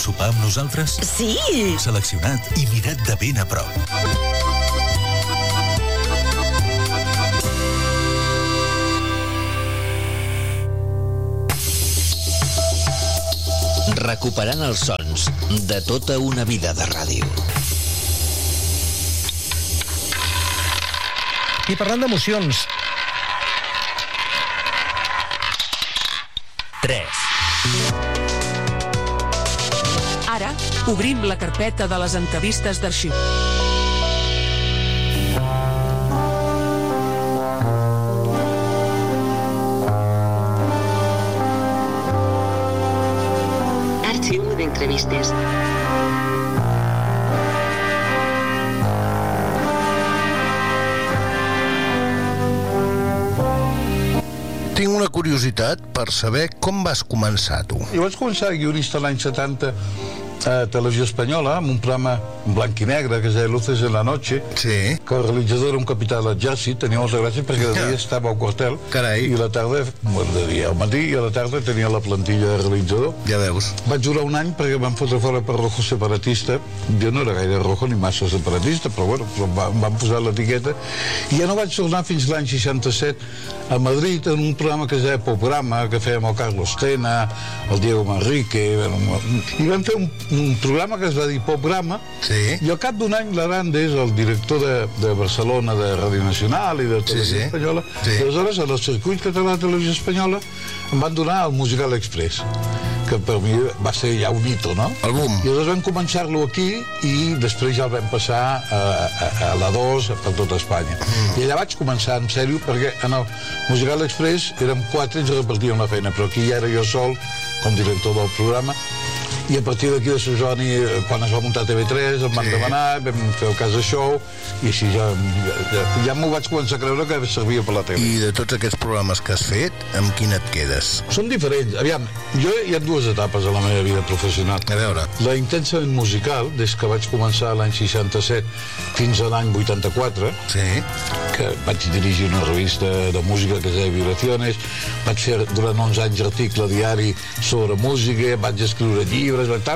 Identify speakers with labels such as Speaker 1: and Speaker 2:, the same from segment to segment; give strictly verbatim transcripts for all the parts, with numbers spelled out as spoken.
Speaker 1: sopar amb nosaltres?
Speaker 2: Sí!
Speaker 1: Seleccionat i mirat de ben a prop.
Speaker 3: Recuperant els sons de tota una vida de ràdio.
Speaker 4: I parlant d'emocions...
Speaker 3: tres.
Speaker 5: Ara, obrim la carpeta de les entrevistes d'arxiu.
Speaker 6: Arxiu d'entrevistes.
Speaker 7: Tinc una curiositat per saber com vas començar, tu.
Speaker 8: Jo vaig començar guionista l'any setanta a Televisió Espanyola, amb un programa en blanc i negre que es deia Luces en la noche,
Speaker 7: sí.
Speaker 8: Que el realitzador era un capità de l'exèrcit, tenia molta gràcia perquè de dia estava al quartel.
Speaker 7: Carai.
Speaker 8: I a la tarda, bueno, de dia al matí, i a la tarda tenia la plantilla de realitzador.
Speaker 7: Ja veus.
Speaker 8: Vaig durar un any perquè em van fotre fora per rojo separatista. Jo no era gaire rojo ni massa separatista, però bueno, però em van posar l'etiqueta. I ja no vaig tornar fins l'any seixanta-set a Madrid en un programa que es deia Programa, que fèiem el Carlos Tena, el Diego Manrique, i vam fer un, un programa que es va dir Programa,
Speaker 7: sí.
Speaker 8: I al cap d'un any l'Arandes, el director de, de Barcelona, de Ràdio Nacional i de Televisió
Speaker 7: sí, sí.
Speaker 8: Espanyola,
Speaker 7: sí.
Speaker 8: I aleshores en el circuit català de Televisió Espanyola em van donar el Musical Express, que per mi va ser ja un hito, no?
Speaker 7: El boom.
Speaker 8: I llavors vam començar-lo aquí i després ja el vam passar a, a, a la dos per tot Espanya. Mm. I allà vaig començar en sèrio perquè en el Musical Express érem quatre i ens repartíem la feina, però aquí ja era jo sol com director del programa. I a partir d'aquí de Sant Joani, quan es va muntar T V tres, em van sí. demanar, vam fer el Casa Show, i així ja, ja, ja m'ho vaig començar a creure que servia per la tele.
Speaker 7: I de tots aquests programes que has fet, amb quin et quedes?
Speaker 8: Són diferents. Aviam, jo hi ha dues etapes a la meva vida professional.
Speaker 7: A veure.
Speaker 8: La intensament musical, des que vaig començar l'any seixanta-set fins a l'any vuitanta-quatre,
Speaker 7: sí.
Speaker 8: Que vaig dirigir una revista de música que es deia Vibraciones, vaig fer durant onze anys article diari sobre música, vaig escriure llibres,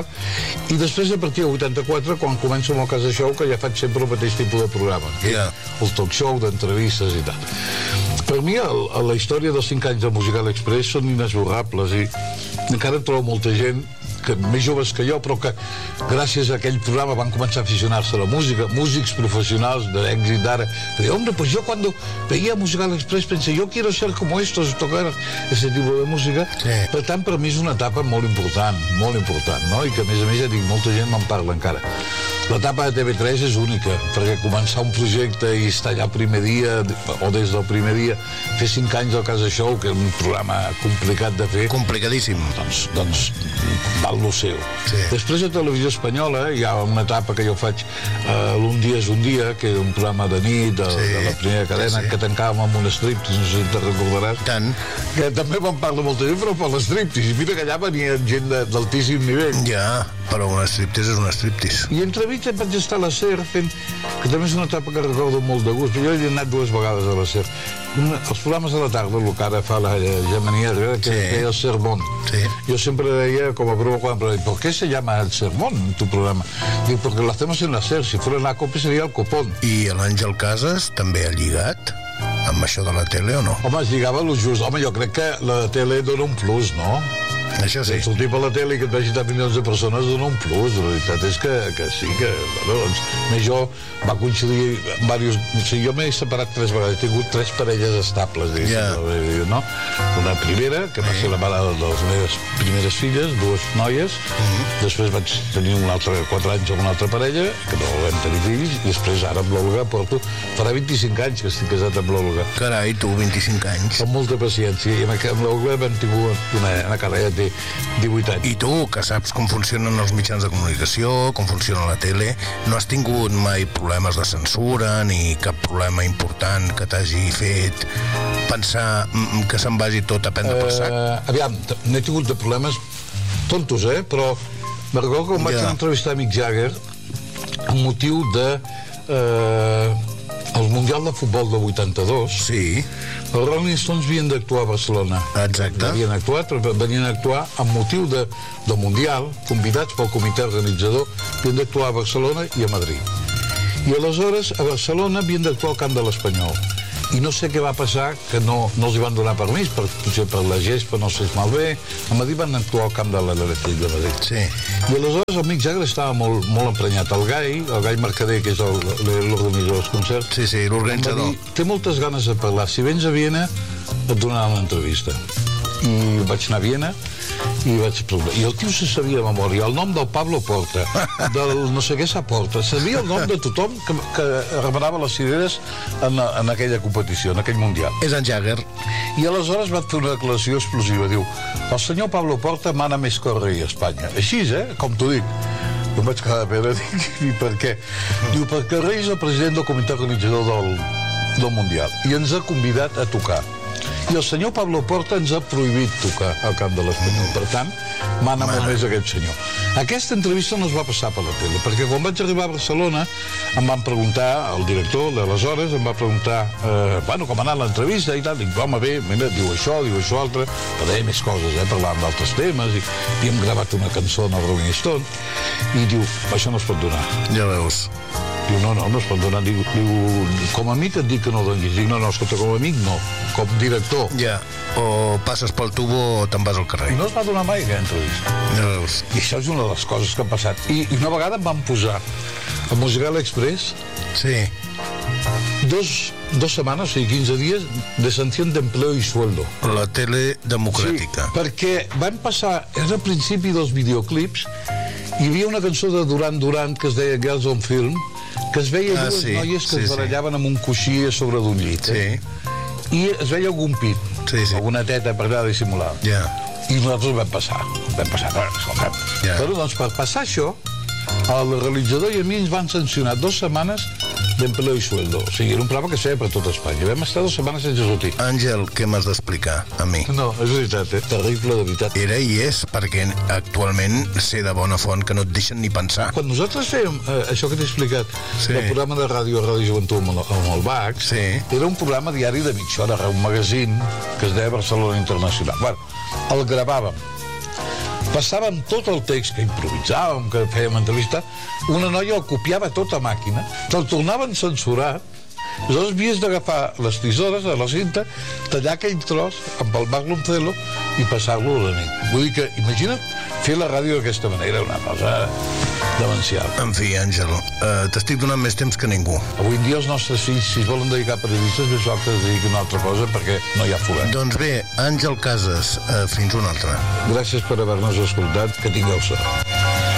Speaker 8: i després a partir del vuitanta-quatre, quan començo amb el Casa Show, que ja faig sempre el mateix tipus de programa,
Speaker 7: yeah.
Speaker 8: El talk show d'entrevistes i tal. Per mi el, la història dels cinc anys del Musical Express són inesborrables i encara trobo molta gent que més joves que jo, però que gràcies a aquell programa van començar a aficionar-se a la música, músics professionals d'èxit d'ara. Dic, hombre, pues yo cuando veía Musical Express pensé, yo quiero ser como estos, tocar ese tipo de música.
Speaker 7: Sí.
Speaker 8: Per tant, per mi és una etapa molt important, molt important, no? I que a més a més ja dic, molta gent me'n parla encara. L'etapa de T V tres és única, perquè començar un projecte i estar allà el primer dia, o des del primer dia, fer cinc anys al Casa Show, que és un programa complicat de fer.
Speaker 7: Complicadíssim.
Speaker 8: Doncs, doncs val lo seu.
Speaker 7: Sí.
Speaker 8: Després a Televisió Espanyola hi ha una etapa que jo faig uh, l'Un dia és un dia, que és un programa de nit de, sí. de la primera cadena, sí, sí. Que tancàvem amb un striptease, no sé si te'n recordaràs.
Speaker 7: Tant.
Speaker 8: Que també me'n parla molta gent, però per l'striptease. Mira que allà venia gent d'altíssim nivell.
Speaker 7: Ja, però un striptease és un striptease.
Speaker 8: I entremig vaig estar a la SER fent, que també és una etapa que recordo molt de gust, però jo he anat dues vegades a la SER. Una, els programes de la tarda, el que ara fa la Gemania, que sí. Deia el Sermón.
Speaker 7: Sí.
Speaker 8: Yo siempre deia, com a broma, quan pregunto, ¿por qué se llama el Sermón en tu programa? Dic, porque lo hacemos en la SER, si fuera en la COPE sería el Copón.
Speaker 7: I l'Àngel Casas també ha lligat amb això de la tele o no?
Speaker 8: Home, es lligava lo just. Home, jo crec que la tele dona un plus, no?
Speaker 7: Això sí.
Speaker 8: Sortir per la tele i que et vegi tant milions de persones dona un plus. La veritat és que, que sí, que... Bueno, doncs, més jo va coincidir amb diversos... O sigui, jo m'he separat tres vegades. He tingut tres parelles estables, diguéssim. Yeah. No? Una primera, que va ser la mare de les meves primeres filles, dues noies. Mm-hmm. Després vaig tenir un altre, quatre anys amb una altra parella, que no vam tenir fills, i després ara amb l'Olga porto... Farà vint-i-cinc anys que estic casat amb l'Olga.
Speaker 7: Carai, tu, vint-i-cinc anys.
Speaker 8: Amb molta paciència. I amb l'Olga vam tingut una, una carrera de divuit anys.
Speaker 7: I tu, que saps com funcionen els mitjans de comunicació, com funciona la tele, no has tingut mai problemes de censura ni cap problema important que t'hagi fet pensar que se'n vagi tot a prendre per sac?
Speaker 8: Uh, aviam, n'he tingut de problemes tontos, eh? Però me recordo que em vaig yeah. entrevistar a Mick Jagger amb motiu de... Uh, el Mundial de Futbol del vuitanta-dos,
Speaker 7: sí.
Speaker 8: els Rolling Stones havien d'actuar a Barcelona.
Speaker 7: Exacte.
Speaker 8: Havien actuat, però venien a actuar amb motiu de, del Mundial, convidats pel comitè organitzador, havien d'actuar a Barcelona i a Madrid. I aleshores a Barcelona havien d'actuar al Camp de l'Espanyol. I no sé què va passar, que no, no els hi van donar permís, per, potser per la gespa, no sé si malbé. A Madrid van actuar al Camp de l'Atlètic de Madrid.
Speaker 7: Sí.
Speaker 8: I aleshores el Mick Jagger estava molt, molt emprenyat. El Gai, el Gai Mercader, que és el- l'organitzador dels concerts,
Speaker 7: Sí, sí,
Speaker 8: em va
Speaker 7: l'organitzador.
Speaker 8: dir, té moltes ganes de parlar. Si vens a Viena, et donaran l'entrevista. I vaig anar a Viena i vaig preguntar. I el tio se sabia de memòria el nom del Pablo Porta, del no sé què s'aporta. Sabia el nom de tothom que, que remenava les cireres en, en aquella competició, en aquell Mundial.
Speaker 7: És en Jagger.
Speaker 8: I aleshores va fer una declaració explosiva. Diu, el senyor Pablo Porta mana més que el rei a Espanya. Així, eh? Com t'ho dic. Jo em vaig quedar a veure, dic, i per què? Diu, perquè el rei és el president del comitè organitzador del, del Mundial i ens ha convidat a tocar. I el senyor Pablo Porta ens ha prohibit tocar al Camp de l'Espanyol. Per tant, mana molt més aquest senyor. Aquesta entrevista no es va passar per la tele, perquè quan vaig arribar a Barcelona em van preguntar, el director d'aleshores em va preguntar, eh, bueno, com ha anat l'entrevista i tal. Dic, home, bé, mira, diu això, diu això, altre. Però deia més coses, eh, parlàvem d'altres temes i havíem gravat una cançó en el Rolling Stone i diu, això no es pot donar.
Speaker 7: Ja veus.
Speaker 8: Diu, no, no, no es pot donar. Diu, diu, com a amic et dic que no donis. Dic, no, no, escolta, com a amic no. Com director.
Speaker 7: Ja. O passes pel tubo o te'n vas al carrer.
Speaker 8: I no es va donar mai aquella entrevista.
Speaker 7: Ja veus.
Speaker 8: I això és una de les coses que ha passat. I, i una vegada em van posar a Musical Express
Speaker 7: Sí.
Speaker 8: dos, dos setmanes, o sigui, quinze dies, de sanció d'empleo i sueldo.
Speaker 7: La tele democràtica.
Speaker 8: Sí, perquè van passar, era al principi dels videoclips, hi havia una cançó de Duran Duran que es deia Girls on Film, que es veia
Speaker 7: Ah,
Speaker 8: dues
Speaker 7: sí,
Speaker 8: noies que
Speaker 7: sí,
Speaker 8: es
Speaker 7: sí.
Speaker 8: barallaven amb un coixí a sobre d'un llit. Eh?
Speaker 7: Sí.
Speaker 8: I es veia algun pit,
Speaker 7: Sí, sí.
Speaker 8: alguna teta per allà dissimulada.
Speaker 7: Ja.
Speaker 8: I nosaltres vam passar, vam passar, però, escolta,
Speaker 7: Ja.
Speaker 8: però doncs per passar això, el realitzador i a mi ens van sancionar dues setmanes d'empleo i sueldo. O sigui, era un programa que es feia per tot Espanya. Vam estar dues setmanes sense sortir.
Speaker 7: Àngel, què m'has d'explicar a mi?
Speaker 8: No, és veritat, eh? Terrible, de veritat.
Speaker 7: Era i és, perquè actualment sé de bona font que no et deixen ni pensar.
Speaker 8: Quan nosaltres fèiem eh, això que t'he explicat,
Speaker 7: Sí.
Speaker 8: el programa de ràdio, Ràdio Joventut amb el, amb el Bax,
Speaker 7: Sí.
Speaker 8: era un programa diari de mitja hora, un magazín que es deia Barcelona Internacional. Bueno, el gravàvem. Passàvem tot el text que improvisàvem, que fèiem entrevista, una noia el copiava tot a màquina, te'l tornaven censurat, aleshores havies d'agafar les tisores de la cinta, tallar aquell tros amb el magnum celo i passar-lo a la nit. Vull dir que, imagina't, fer la ràdio d'aquesta manera, una cosa demencial.
Speaker 7: En fi, Àngel, eh, t'estic donant més temps que ningú.
Speaker 8: Avui en dia els nostres fills, si es volen dedicar a periodistes, més val que es dediquin a una altra cosa perquè no hi ha forat.
Speaker 7: Doncs bé, Àngel Casas, eh, fins una altra.
Speaker 8: Gràcies per haver-nos escoltat, que tingueu sort.